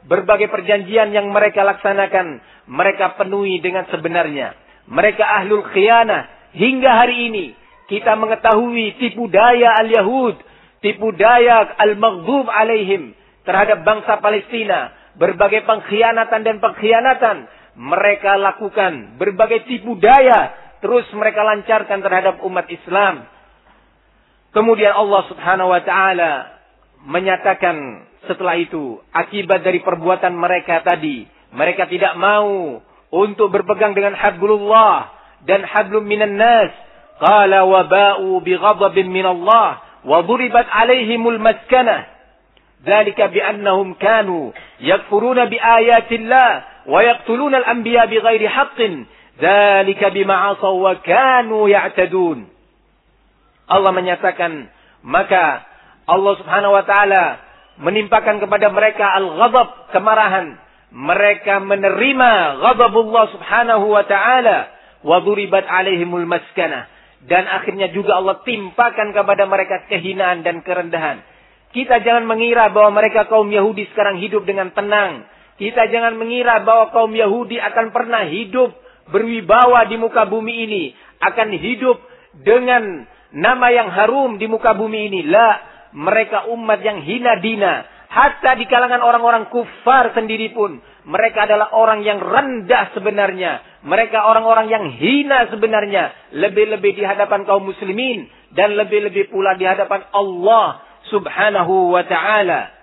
berbagai perjanjian yang mereka laksanakan, mereka penuhi dengan sebenarnya. Mereka ahlul khiyanah. Hingga hari ini, kita mengetahui tipu daya al-Yahud, tipu daya al-Maghdub alaihim terhadap bangsa Palestina. Berbagai pengkhianatan dan pengkhianatan mereka lakukan. Berbagai tipu daya terus mereka lancarkan terhadap umat Islam. Kemudian Allah subhanahu wa ta'ala menyatakan setelah itu, akibat dari perbuatan mereka tadi, mereka tidak mau untuk berpegang dengan hablullah dan hablum minan nas. Qala wa ba'u bi ghadabin min Allah wa duribat alaihimul maskanah. Dzalika bi annahum kanu yakfuruna bi ayatillah wa yaqtuluna al-anbiya bighairi haqqin. Dzalika bima 'asaw wa kanu ya'tadun. Allah menyatakan, maka Allah subhanahu wa ta'ala menimpakan kepada mereka al-ghadab, kemarahan. Mereka menerima ghadabullah subhanahu wa ta'ala. Wa duribat alaihimul maskanah. Dan akhirnya juga Allah timpakan kepada mereka kehinaan dan kerendahan. Kita jangan mengira bahwa mereka kaum Yahudi sekarang hidup dengan tenang. Kita jangan mengira bahwa kaum Yahudi akan pernah hidup berwibawa di muka bumi ini. Akan hidup dengan nama yang harum di muka bumi ini. La. Mereka umat yang hina dina. Hatta di kalangan orang-orang kufar sendiri pun. Mereka adalah orang yang rendah sebenarnya. Mereka orang-orang yang hina sebenarnya. Lebih-lebih di hadapan kaum muslimin. Dan lebih-lebih pula di hadapan Allah subhanahu wa ta'ala.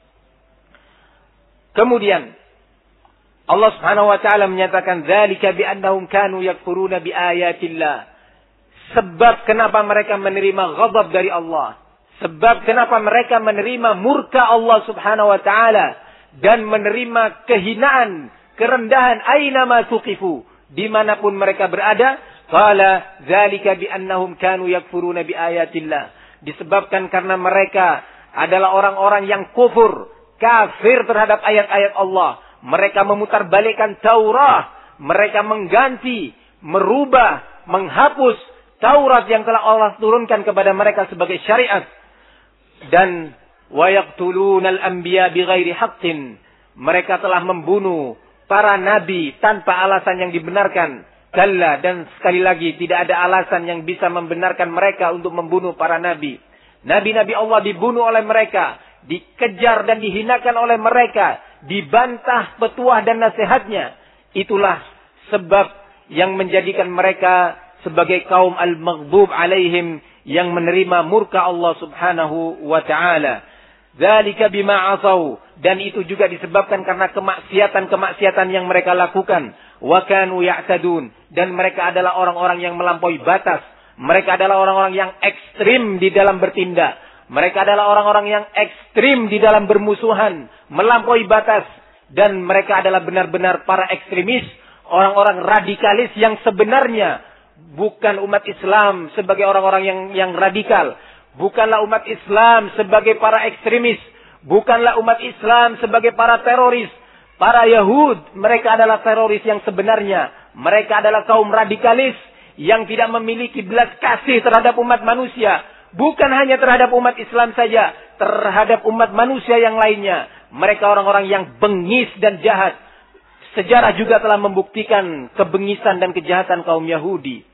Kemudian Allah subhanahu wa ta'ala menyatakan, dzalika bi annahum kanu yakfuruna bi ayatillah. Sebab kenapa mereka menerima ghadab dari Allah. Sebab kenapa mereka menerima murka Allah subhanahu wa ta'ala. Dan menerima kehinaan, kerendahan, aina ma tuqifu. Dimanapun mereka berada. Qala dzalika bi annahum kanu yakfuruna bi ayatillah. Disebabkan karena mereka adalah orang-orang yang kufur, kafir terhadap ayat-ayat Allah. Mereka memutarbalikkan Taurat. Mereka mengganti, merubah, menghapus Taurat yang telah Allah turunkan kepada mereka sebagai syariat. Dan wa yaqtulunal anbiya bighairi haqqin. Mereka telah membunuh para nabi tanpa alasan yang dibenarkan. Kalla, dan sekali lagi tidak ada alasan yang bisa membenarkan mereka untuk membunuh para nabi. Nabi-nabi Allah dibunuh oleh mereka, dikejar dan dihinakan oleh mereka, dibantah petuah dan nasihatnya. Itulah sebab yang menjadikan mereka sebagai kaum al-maghdub alaihim, yang menerima murka Allah subhanahu wa ta'ala. Dzalika bima 'asaw, dan itu juga disebabkan karena kemaksiatan-kemaksiatan yang mereka lakukan. Wa kanu ya'tadun, dan mereka adalah orang-orang yang melampaui batas. Mereka adalah orang-orang yang ekstrim di dalam bertindak. Mereka adalah orang-orang yang ekstrim di dalam bermusuhan, melampaui batas. Dan mereka adalah benar-benar para ekstremis, orang-orang radikalis yang sebenarnya bukan umat Islam sebagai orang-orang yang radikal. Bukanlah umat Islam sebagai para ekstremis. Bukanlah umat Islam sebagai para teroris. Para Yahud, mereka adalah teroris yang sebenarnya. Mereka adalah kaum radikalis yang tidak memiliki belas kasih terhadap umat manusia. Bukan hanya terhadap umat Islam saja, terhadap umat manusia yang lainnya. Mereka orang-orang yang bengis dan jahat. Sejarah juga telah membuktikan kebengisan dan kejahatan kaum Yahudi.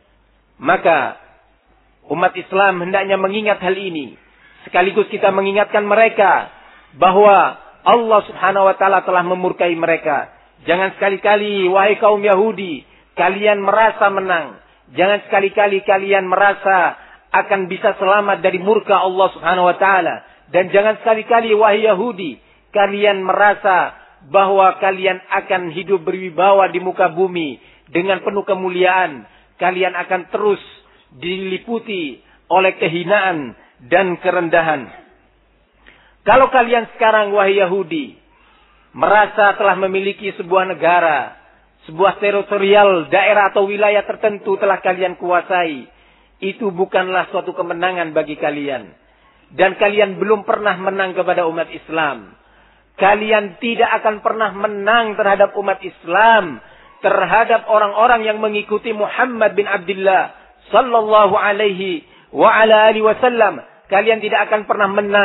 Maka umat Islam hendaknya mengingat hal ini. Sekaligus kita mengingatkan mereka bahwa Allah subhanahu wa ta'ala telah memurkai mereka. Jangan sekali-kali, wahai kaum Yahudi, kalian merasa menang. Jangan sekali-kali kalian merasa akan bisa selamat dari murka Allah subhanahu wa ta'ala. Dan jangan sekali-kali, wahai Yahudi, kalian merasa bahwa kalian akan hidup berwibawa di muka bumi dengan penuh kemuliaan. Kalian akan terus diliputi oleh kehinaan dan kerendahan. Kalau kalian sekarang, wahai Yahudi, merasa telah memiliki sebuah negara, sebuah teritorial daerah atau wilayah tertentu telah kalian kuasai, itu bukanlah suatu kemenangan bagi kalian. Dan kalian belum pernah menang kepada umat Islam. Kalian tidak akan pernah menang terhadap umat Islam, terhadap orang-orang yang mengikuti Muhammad bin Abdullah sallallahu alaihi wa ala alihi wasallam. Kalian tidak akan pernah menang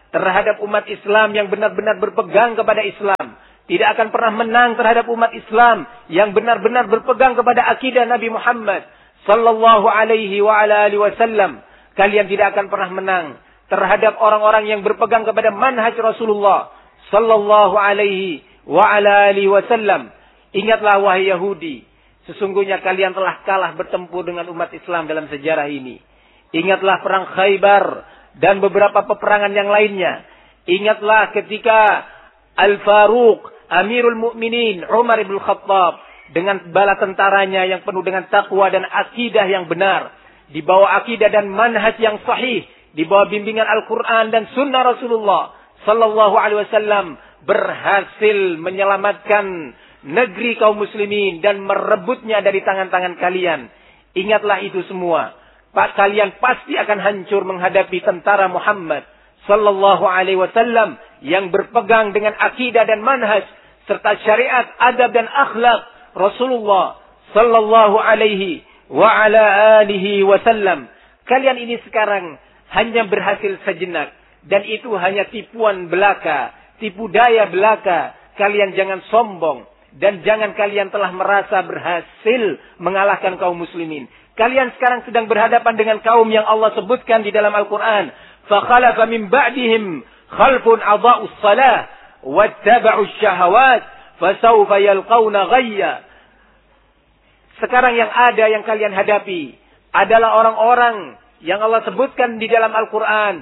terhadap umat Islam yang benar-benar berpegang kepada Islam. Tidak akan pernah menang terhadap umat Islam yang benar-benar berpegang kepada akidah Nabi Muhammad sallallahu alaihi wa ala alihi wasallam. Kalian tidak akan pernah menang terhadap orang-orang yang berpegang kepada manhaj Rasulullah sallallahu alaihi wa ala alihi wasallam. Ingatlah wahai Yahudi, sesungguhnya kalian telah kalah bertempur dengan umat Islam dalam sejarah ini. Ingatlah perang Khaybar dan beberapa peperangan yang lainnya. Ingatlah ketika Al-Faruq, Amirul Mukminin Umar ibn Khattab dengan bala tentaranya yang penuh dengan takwa dan akidah yang benar, di bawah akidah dan manhaj yang sahih, di bawah bimbingan Al-Quran dan Sunnah Rasulullah sallallahu alaihi wasallam, berhasil menyelamatkan negeri kaum muslimin dan merebutnya dari tangan-tangan kalian. Ingatlah itu semua. Kalian pasti akan hancur menghadapi tentara Muhammad sallallahu alaihi wasallam yang berpegang dengan akidah dan manhaj serta syariat, adab dan akhlak Rasulullah sallallahu alaihi wa ala alihi wasallam. Kalian ini sekarang hanya berhasil sejenak dan itu hanya tipuan belaka, tipu daya belaka. Kalian jangan sombong dan jangan kalian telah merasa berhasil mengalahkan kaum muslimin. Kalian sekarang sedang berhadapan dengan kaum yang Allah sebutkan di dalam Al-Quran. فَخَلَفَ مِنْ بَعْدِهِمْ خَلْفٌ أَضَاءُوا الصَّلَاةَ وَاتَّبَعُوا الشَّهَوَاتِ فَسَوْفَ يَلْقَوْنَ غَيًّا. Sekarang yang ada yang kalian hadapi adalah orang-orang yang Allah sebutkan di dalam Al-Quran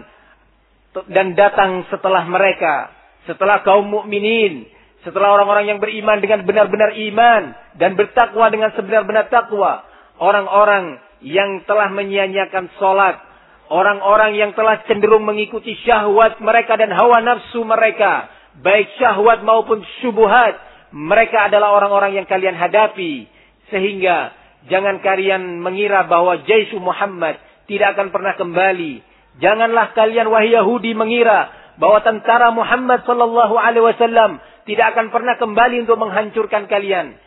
dan datang setelah mereka, setelah kaum mukminin, setelah orang-orang yang beriman dengan benar-benar iman dan bertakwa dengan sebenar-benar takwa. Orang-orang yang telah menyia-nyiakan sholat, orang-orang yang telah cenderung mengikuti syahwat mereka dan hawa nafsu mereka, baik syahwat maupun syubuhat, mereka adalah orang-orang yang kalian hadapi. Sehingga jangan kalian mengira bahwa Jaish Muhammad tidak akan pernah kembali. Janganlah kalian wahai Yahudi mengira bahwa tentara Muhammad sallallahu alaihi wasallam tidak akan pernah kembali untuk menghancurkan kalian.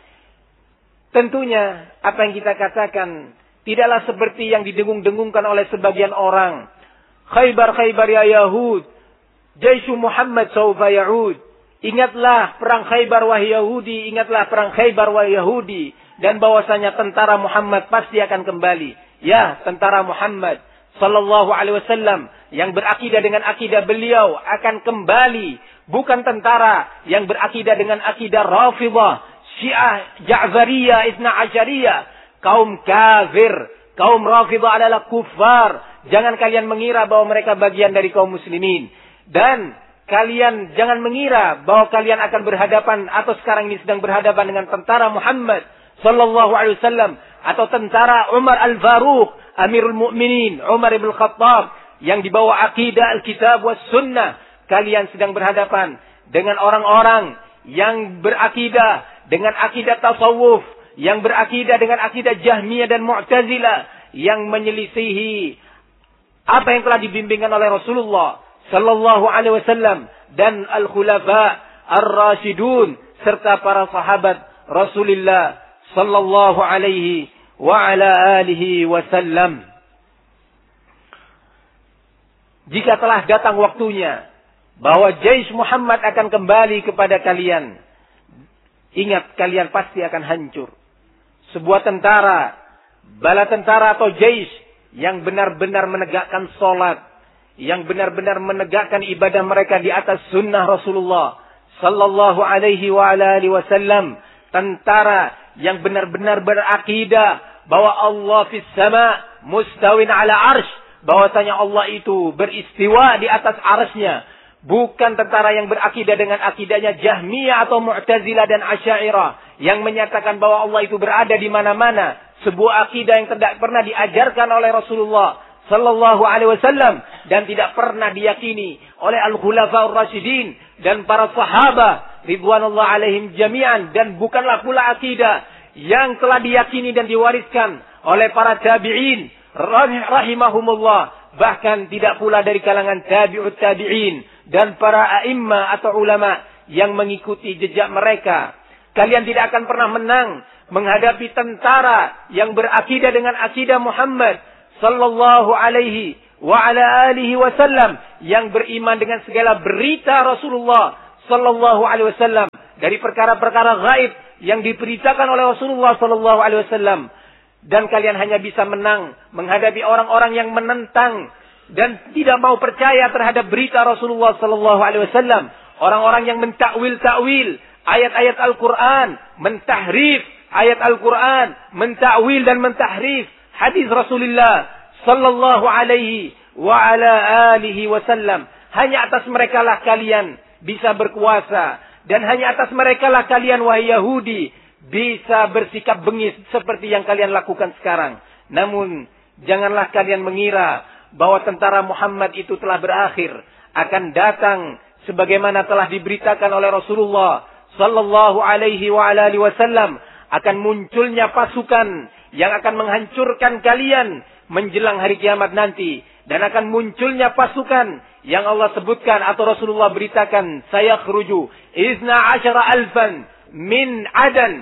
Tentunya apa yang kita katakan tidaklah seperti yang didengung-dengungkan oleh sebagian orang. Khaybar ya Yahud, Jaish Muhammad sawfa ya'ud. Ingatlah perang Khaybar wahai Yahudi, ingatlah perang Khaybar wahai Yahudi, dan bahwasanya tentara Muhammad pasti akan kembali. Ya, tentara Muhammad sallallahu alaihi wasallam yang berakidah dengan akidah beliau akan kembali, bukan tentara yang berakidah dengan akidah Rafidhah, Syiah, Ja'fariyah, Itsna Asyariyah, kaum kafir, kaum Rafidhah adalah kufar. Jangan kalian mengira bahwa mereka bagian dari kaum muslimin. Dan kalian jangan mengira bahwa kalian akan berhadapan atau sekarang ini sedang berhadapan dengan tentara Muhammad sallallahu alaihi wasallam atau tentara Umar Al-Faruq, Amirul Mukminin Umar ibn Khattab yang dibawa akidah Alkitab was Sunnah. Kalian sedang berhadapan dengan orang-orang yang berakidah dengan akidah tasawuf, yang berakidah dengan akidah Jahmiyah dan Mu'tazilah, yang menyelisihi apa yang telah dibimbingkan oleh Rasulullah sallallahu alaihi wasallam dan al-khulafa ar-rasyidun serta para sahabat Rasulullah sallallahu alaihi wa ala alihi wasallam. Jika telah datang waktunya bahwa Jaish Muhammad akan kembali kepada kalian, ingat kalian pasti akan hancur. Sebuah tentara, bala tentara atau Jaish yang benar-benar menegakkan solat, yang benar-benar menegakkan ibadah mereka di atas sunnah Rasulullah sallallahu alaihi wa ala alihi wasallam, tentara yang benar-benar berakidah bahwa Allah fis sama mustawin ala arsh, bahwasanya Allah itu beristiwa di atas arsy-Nya. Bukan tentara yang berakidah dengan akidahnya Jahmiyah atau Mu'tazilah dan Asy'ariyah yang menyatakan bahwa Allah itu berada di mana-mana. Sebuah akidah yang tidak pernah diajarkan oleh Rasulullah sallallahu alaihi wasallam dan tidak pernah diyakini oleh al-khulafa ar-rasyidin dan para sahabat ridwanullah alaihim jami'an, dan bukanlah pula akidah yang telah diyakini dan diwariskan oleh para tabi'in rahimahumullah, bahkan tidak pula dari kalangan tabi'ut tabi'in dan para a'immah atau ulama yang mengikuti jejak mereka. Kalian tidak akan pernah menang menghadapi tentara yang berakidah dengan akidah Muhammad sallallahu alaihi wa ala alihi wasallam, yang beriman dengan segala berita Rasulullah sallallahu alaihi wasallam dari perkara-perkara gaib yang diberitakan oleh Rasulullah sallallahu alaihi wasallam. Dan kalian hanya bisa menang menghadapi orang-orang yang menentang dan tidak mau percaya terhadap berita Rasulullah sallallahu alaihi wasallam. Orang-orang yang mentakwil-takwil ayat-ayat Al-Quran, mentahrif ayat Al-Quran, mentakwil dan mentahrif hadis Rasulullah sallallahu alaihi wa ala alihi wasallam. Hanya atas mereka lah kalian bisa berkuasa, dan hanya atas mereka lah kalian wahai Yahudi bisa bersikap bengis seperti yang kalian lakukan sekarang. Namun janganlah kalian mengira bahwa tentara Muhammad itu telah berakhir. Akan datang sebagaimana telah diberitakan oleh Rasulullah sallallahu alaihi wa ala alihi wasallam, akan munculnya pasukan yang akan menghancurkan kalian menjelang hari kiamat nanti. Dan akan munculnya pasukan yang Allah sebutkan atau Rasulullah beritakan, sayakhruju 12,000 min Adan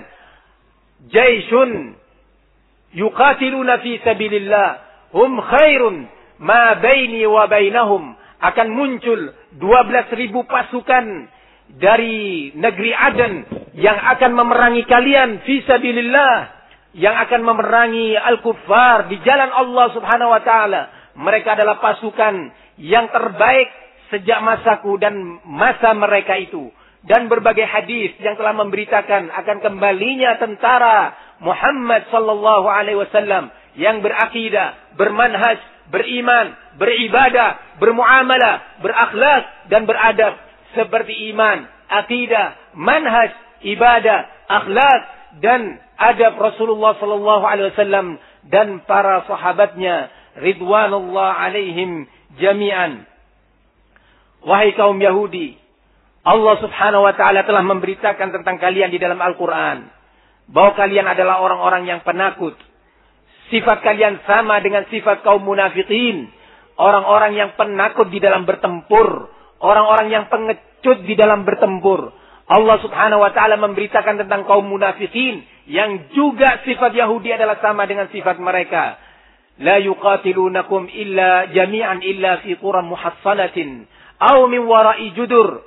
jaisun yuqatiluna fi sabilillah hum khairun ma baini wa bainahum. Akan muncul 12.000 pasukan dari negeri Aden yang akan memerangi kalian fi sabilillah, yang akan memerangi al-kuffar di jalan Allah Subhanahu wa taala. Mereka adalah pasukan yang terbaik sejak masaku dan masa mereka itu. Dan berbagai hadis yang telah memberitakan akan kembalinya tentara Muhammad sallallahu alaihi wasallam yang berakidah, bermanhaj, beriman, beribadah, bermuamalah, berakhlak dan beradab seperti iman, akidah, manhaj, ibadah, akhlak dan adab Rasulullah sallallahu alaihi wasallam dan para sahabatnya ridwanullah alaihim jami'an. Wahai kaum Yahudi, Allah Subhanahu wa taala telah memberitakan tentang kalian di dalam Al-Qur'an bahwa kalian adalah orang-orang yang penakut. Sifat kalian sama dengan sifat kaum munafikin, orang-orang yang penakut di dalam bertempur, orang-orang yang pengecut di dalam bertempur. Allah Subhanahu wa taala memberitakan tentang kaum munafikin yang juga sifat Yahudi adalah sama dengan sifat mereka. La yuqatilunakum illa jami'an illa fi quran muhassanatin aw min wara'i judur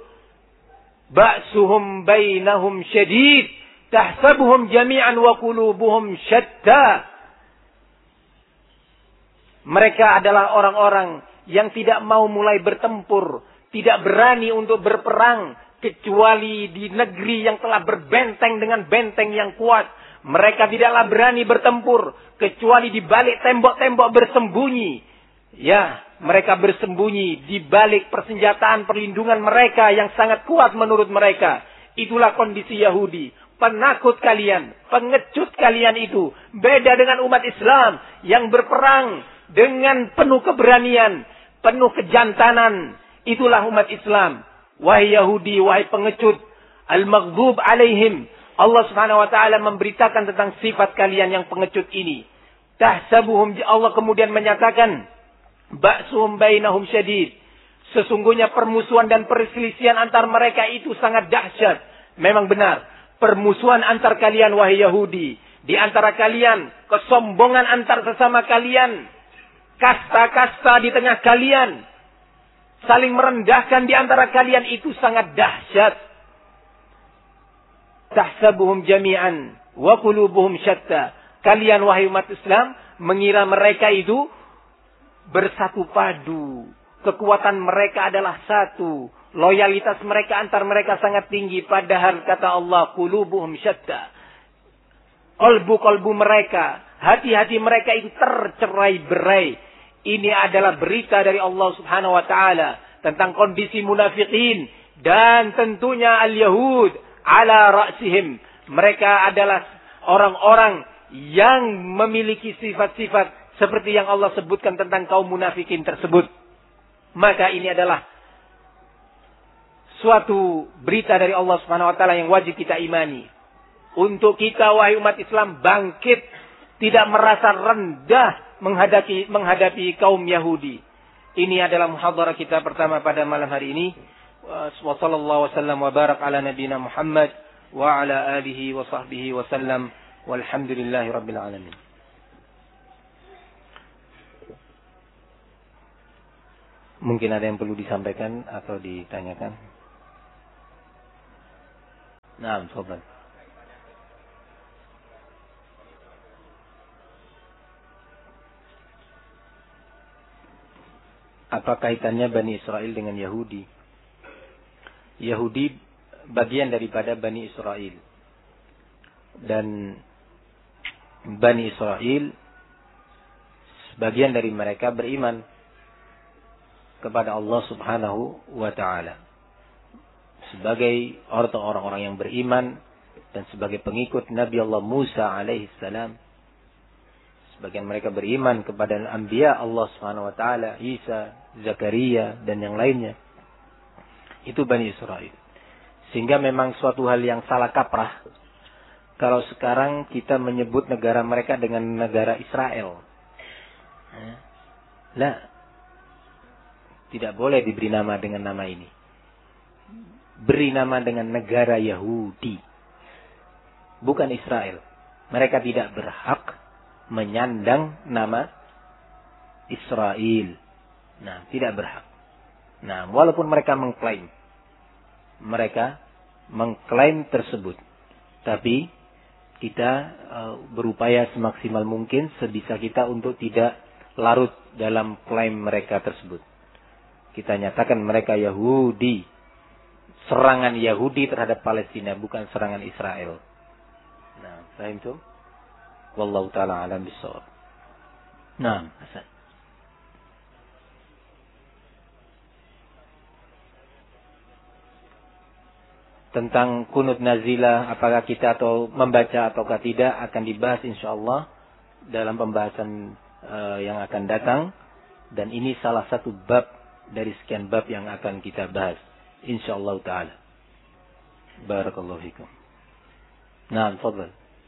ba'suhum bainahum syadid tahsabuhum jami'an wa qulubuhum syatta. Mereka adalah orang-orang yang tidak mau mulai bertempur, tidak berani untuk berperang kecuali di negeri yang telah berbenteng dengan benteng yang kuat. Mereka tidaklah berani bertempur kecuali di balik tembok-tembok bersembunyi. Ya, mereka bersembunyi di balik persenjataan perlindungan mereka yang sangat kuat menurut mereka. Itulah kondisi Yahudi. Penakut kalian, pengecut kalian itu. Beda dengan umat Islam yang berperang dengan penuh keberanian, penuh kejantanan. Itulah umat Islam. Wahai Yahudi, wahai pengecut, al-maghdub alaihim. Allah Subhanahu wa taala memberitakan tentang sifat kalian yang pengecut ini. Tahsabuhum, Allah kemudian menyatakan, ba'suhum bainahum syadid. Sesungguhnya permusuhan dan perselisihan antar mereka itu sangat dahsyat. Memang benar, permusuhan antar kalian wahai Yahudi, di antara kalian, kesombongan antar sesama kalian, kasta-kasta di tengah kalian, saling merendahkan di antara kalian itu sangat dahsyat. Tahsabuhum jami'an wa qulubuhum syatta. Kalian wahai umat Islam mengira mereka itu bersatu padu. Kekuatan mereka adalah satu. Loyalitas mereka antar mereka sangat tinggi. Padahal kata Allah, qulubuhum syatta. Kolbu-kolbu mereka, hati-hati mereka itu tercerai-berai. Ini adalah berita dari Allah Subhanahu wa taala tentang kondisi munafikin dan tentunya al-Yahud ala ra'sihim. Mereka adalah orang-orang yang memiliki sifat-sifat seperti yang Allah sebutkan tentang kaum munafikin tersebut. Maka ini adalah suatu berita dari Allah Subhanahu wa taala yang wajib kita imani. Untuk kita wahai umat Islam bangkit, tidak merasa rendah menghadapi kaum Yahudi. Ini adalah muhadharah kita pertama pada malam hari ini. Wa sallallahu wasallam wa barak ala nabiyina Muhammad wa ala alihi wa sahbihi wa sallam walhamdulillahi rabbil alamin. Mungkin ada yang perlu disampaikan atau ditanyakan. Nah, sobat. Apa kaitannya Bani Israel dengan Yahudi? Yahudi bagian daripada Bani Israel. Dan Bani Israel, sebagian dari mereka beriman kepada Allah Subhanahu wa ta'ala. Sebagai orang-orang yang beriman dan sebagai pengikut Nabi Allah Musa alaihissalam. Sebagian mereka beriman kepada Anbiya Allah Subhanahu wa ta'ala, Isa, Zakaria, dan yang lainnya. Itu Bani Israel. Sehingga memang suatu hal yang salah kaprah kalau sekarang kita menyebut negara mereka dengan negara Israel. Nah, tidak boleh diberi nama dengan nama ini. Beri nama dengan negara Yahudi, bukan Israel. Mereka tidak berhak menyandang nama Israel. Nah, tidak berhak. Nah, walaupun mereka mengklaim tersebut, tapi kita berupaya semaksimal mungkin sebisa kita untuk tidak larut dalam klaim mereka tersebut. Kita nyatakan mereka Yahudi. Serangan Yahudi terhadap Palestina, bukan serangan Israel. Nah, paham itu? Wallahu ta'ala alam bisawab. Nah, Hasan. Tentang kunut nazilah, apakah kita atau membaca ataukah tidak, akan dibahas insyaallah dalam pembahasan yang akan datang. Dan ini salah satu bab dari sekian bab yang akan kita bahas insyaallah ta'ala. Barakallahu fikum. Nah, tafadhal.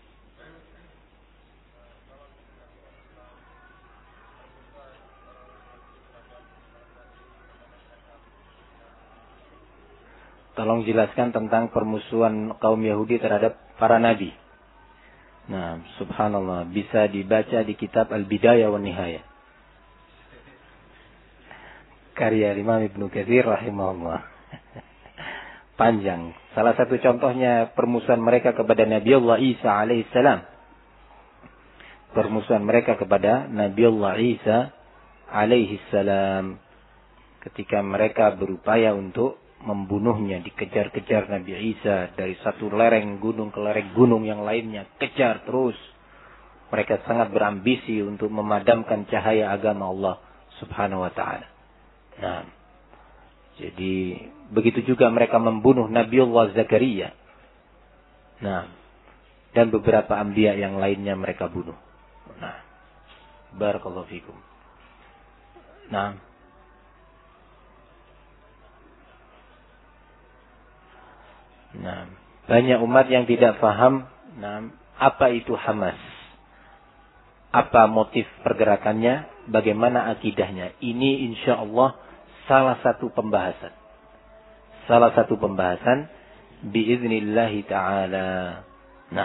Tolong jelaskan tentang permusuhan kaum Yahudi terhadap para nabi. Nah, subhanallah, bisa dibaca di kitab Al-Bidayah wa Nihayah, karya Imam Ibnu Katsir rahimahullah. Panjang. Salah satu contohnya permusuhan mereka kepada Nabi Allah Isa alaihissalam. Permusuhan mereka kepada Nabi Allah Isa alaihissalam. Ketika mereka berupaya untuk membunuhnya, dikejar-kejar Nabi Isa dari satu lereng gunung ke lereng gunung yang lainnya, kejar terus. Mereka sangat berambisi untuk memadamkan cahaya agama Allah Subhanahu wa ta'ala. Nah, jadi begitu juga mereka membunuh Nabi Allah Zakaria. Nah, dan beberapa anbiya yang lainnya mereka bunuh. Nah, barakallahu fikum. Nah, banyak umat yang tidak paham apa itu Hamas. Apa motif pergerakannya, bagaimana akidahnya. Ini insyaallah salah satu pembahasan. Biiznillahi ta'ala. Nah.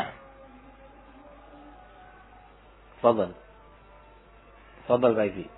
Fadal Pak Ifi.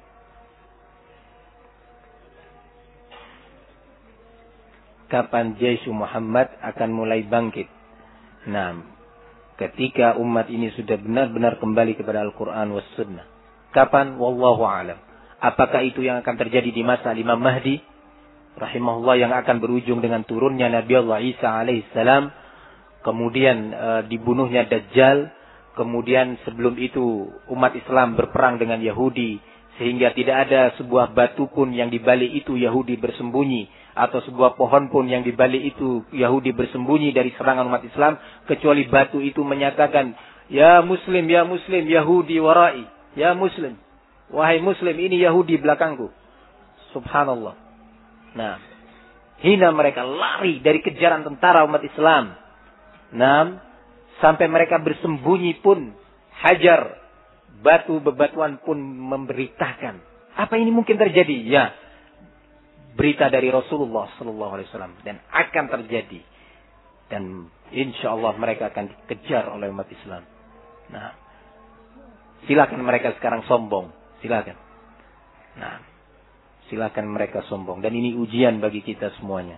Kapan Jaish Muhammad akan mulai bangkit? Nah, ketika umat ini sudah benar-benar kembali kepada Al-Quran was Sunnah. Kapan? Wallahu a'lam. Apakah itu yang akan terjadi di masa Imam Mahdi rahimahullah, yang akan berujung dengan turunnya Nabi Allah Isa alaihissalam, kemudian dibunuhnya Dajjal, kemudian sebelum itu umat Islam berperang dengan Yahudi, sehingga tidak ada sebuah batu pun yang di balik itu Yahudi bersembunyi, atau sebuah pohon pun yang di balik itu Yahudi bersembunyi dari serangan umat Islam, kecuali batu itu menyatakan, ya Muslim, Yahudi warai. Ya Muslim, wahai Muslim, ini Yahudi belakangku. Subhanallah. Nah, hina mereka lari dari kejaran tentara umat Islam. Nah, sampai mereka bersembunyi pun, hajar, batu bebatuan pun memberitakan. Apa ini mungkin terjadi? Ya, berita dari Rasulullah sallallahu alaihi wasallam, dan akan terjadi. Dan insyaallah mereka akan dikejar oleh umat Islam. Nah, silakan mereka sekarang sombong, silakan. Nah, silakan mereka sombong. Dan ini ujian bagi kita semuanya.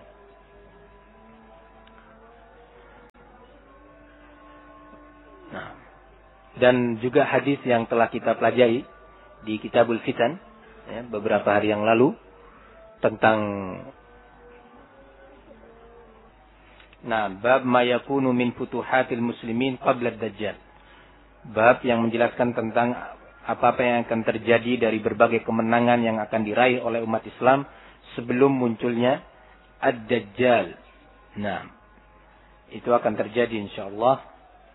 Nah, dan juga hadis yang telah kita pelajari di Kitabul Fitan ya, beberapa hari yang lalu tentang bab ma yakunu min futuhatil muslimin qabla ad-dajjal. Bab yang menjelaskan tentang apa-apa yang akan terjadi dari berbagai kemenangan yang akan diraih oleh umat Islam sebelum munculnya ad-dajjal. Nah, itu akan terjadi insyaallah.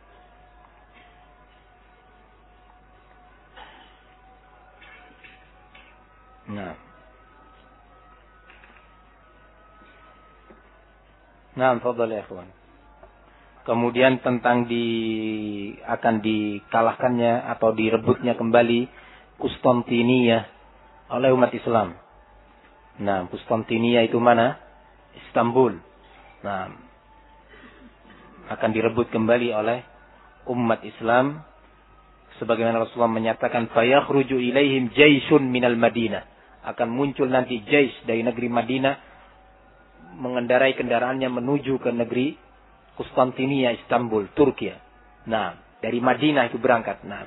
Fadhal ya ikhwan. Kemudian tentang akan dikalahkannya atau direbutnya kembali Konstantinia oleh umat Islam. Nah, Konstantinia itu mana? Istanbul. Nah, akan direbut kembali oleh umat Islam. Sebagaimana Rasulullah menyatakan, fayakhruju ilaihim jaisun minal Madinah. Akan muncul nanti jais dari negeri Madinah mengendarai kendaraannya menuju ke negeri Konstantinia, Istanbul, Turki. Nah, dari Madinah itu berangkat. Nah,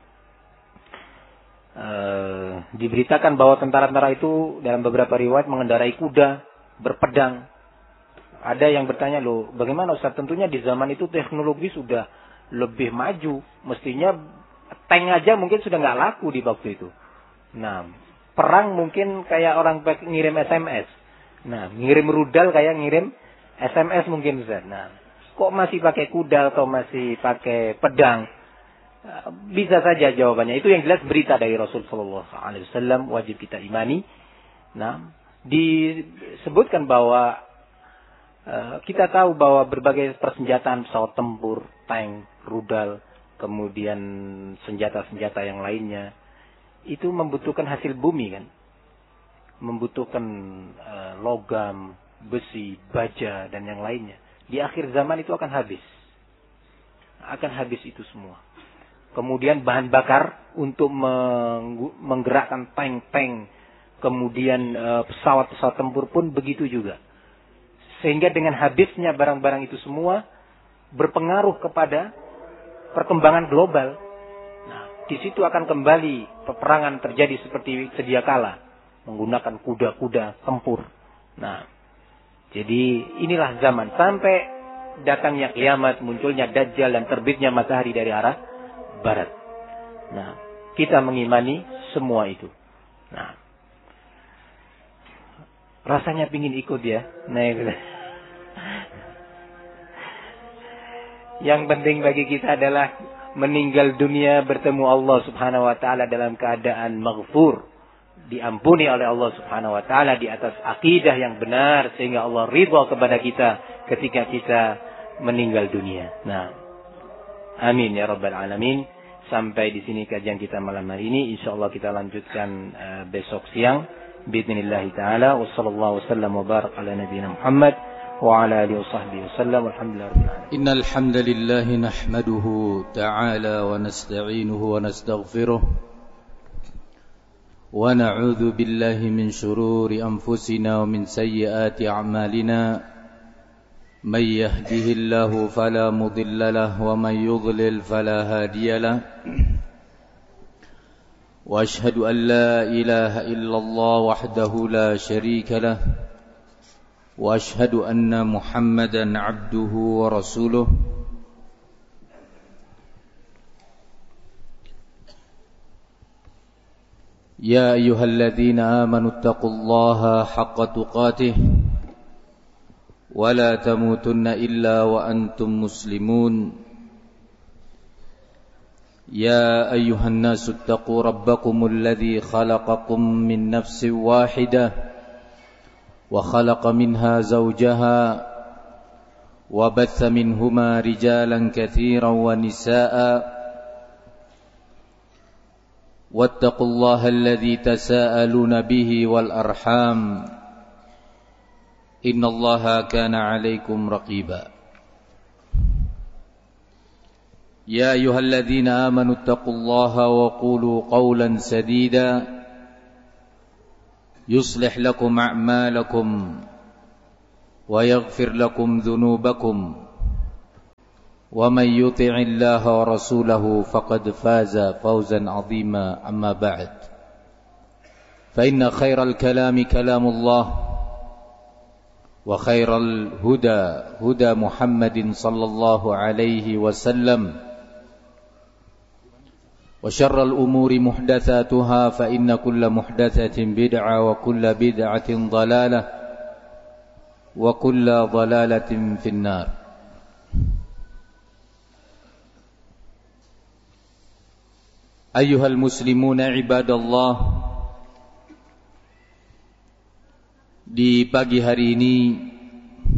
diberitakan bahwa tentara-tentara itu dalam beberapa riwayat mengendarai kuda, berpedang. Ada yang bertanya, loh, bagaimana Ustaz? Tentunya di zaman itu teknologi sudah lebih maju. Mestinya tank aja mungkin sudah nggak laku di waktu itu. Nah, perang mungkin kayak orang ngirim SMS. Nah, ngirim rudal kayak ngirim SMS mungkin Ustaz. Nah, kok masih pakai kuda atau masih pakai pedang? Bisa saja jawabannya. Itu yang jelas berita dari Rasulullah SAW, wajib kita imani. Nah, disebutkan bahwa kita tahu bahwa berbagai persenjataan, pesawat tempur, tank, rudal, kemudian senjata-senjata yang lainnya, itu membutuhkan hasil bumi kan. Membutuhkan logam, besi, baja, dan yang lainnya. Di akhir zaman itu akan habis. Akan habis itu semua. Kemudian bahan bakar untuk menggerakkan tank-tank, kemudian pesawat-pesawat tempur pun begitu juga. Sehingga dengan habisnya barang-barang itu semua berpengaruh kepada perkembangan global. Nah, di situ akan kembali peperangan terjadi seperti sedia kala, menggunakan kuda-kuda tempur. Nah, jadi inilah zaman sampai datangnya kiamat, munculnya Dajjal dan terbitnya matahari dari arah barat. Nah, kita mengimani semua itu. Nah, rasanya pingin ikut ya. Nah, yang penting bagi kita adalah meninggal dunia bertemu Allah Subhanahu wa taala dalam keadaan maghfur, diampuni oleh Allah Subhanahu wa taala di atas akidah yang benar sehingga Allah ridha kepada kita ketika kita meninggal dunia. Nah, amin ya rabbal alamin. Sampai di sini kajian kita malam hari ini. Insyaallah kita lanjutkan besok siang باذنillah taala. Wassallallahu wasallam wa barak ala nabiyyina Muhammad wa ala alihi washabbihi wasallam. Walhamdulillah rabbil alamin. Innal hamdalillah nahmaduhu ta'ala wa nasta'inuhu wa nastaghfiruh. ونعوذ بالله من شرور أنفسنا ومن سيئات أعمالنا من يهده الله فلا مضل له ومن يضلل فلا هادي له وأشهد أن لا إله إلا الله وحده لا شريك له وأشهد أن محمدا عبده ورسوله يا أيها الذين آمنوا اتقوا الله حق تقاته ولا تموتن إلا وأنتم مسلمون يا أيها الناس اتقوا ربكم الذي خلقكم من نفس واحدة وخلق منها زوجها وبث منهما رجالا كثيرا ونساء واتقوا الله الذي تساءلون به والأرحام إن الله كان عليكم رقيبا يا أيها الذين آمنوا اتقوا الله وقولوا قولا سديدا يصلح لكم أعمالكم ويغفر لكم ذنوبكم ومن يطع الله ورسوله فقد فاز فوزا عظيما. أما بعد، فإن خير الكلام كلام الله وخير الهدى هدى محمد صلى الله عليه وسلم وشر الأمور محدثاتها فإن كل محدثة بدعة وكل بدعة ضلالة وكل ضلالة في النار. أيها المسلمون عباد الله, di pagi hari ini